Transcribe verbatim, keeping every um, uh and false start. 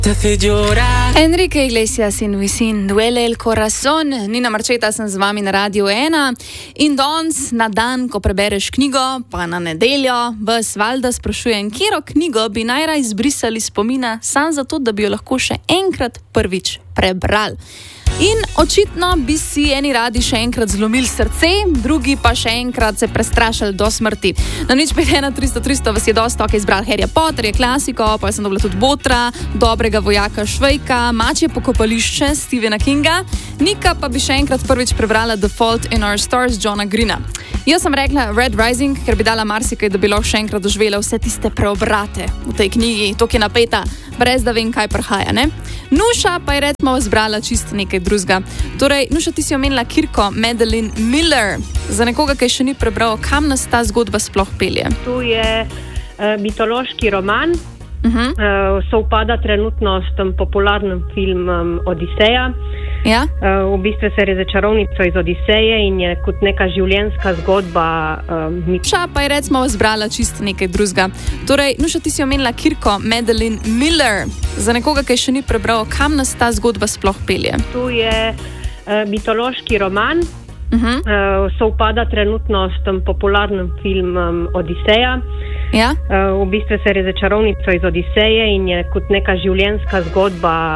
Enrique Iglesias in Wisin, Duele el corazón. Nina Marčeta sem z vami na Radiu ena in danes na dan, ko prebereš knjigo, pa na nedeljo, vas valjda sprašujem, katero knjigo bi najraje izbrisali spomina, samo zato, da bi jo lahko še enkrat prvič prebrali. In očitno bi si eni radi še enkrat zlomili srce, drugi pa še enkrat se prestrašili do smrti. Na nič pet ena tristo tristo vas je dosta ok izbrali Harryja Potterja, klasiko, pa sem dobila tudi Botra, Dobrega vojaka Švejka, Mačje pokopališče Stephena Kinga, Nika pa bi še enkrat prvič prebrala The Fault in Our Stars Johna Greena. Jaz sem rekla Red Rising, ker bi dala marsikaj, da bi lahko še enkrat doživela vse tiste preobrate v tej knjigi, toliko je napeta, brez da vem, kaj prihaja, ne? Nuša pa je recimo zbrala čisto nekaj drugega. Torej, Nuša, ti si omenila Kirko Madeline Miller. Za nekoga, ki še ni prebral, kam nas ta zgodba sploh pelje? To je uh, mitološki roman, Uh-huh. uh, sovpada trenutno s tem popularnim filmom Odiseja. Ja? Uh, v bistvu se je za čarovnico iz Odiseje in je kot neka življenjska zgodba. Um, Nuša pa je recimo zbrala čisto nekaj drugega. Torej, Nuša, ti si omenila Kirko Madeline Miller. Za nekoga, ki še ni prebral, kam nas ta zgodba sploh pelje? To je uh, mitološki roman, Uh-huh. uh, sovpada trenutno s tem popularnim filmom Odiseja. Ja? Uh, v bistvu se je za čarovnico iz Odiseje in je kot neka življenjska zgodba.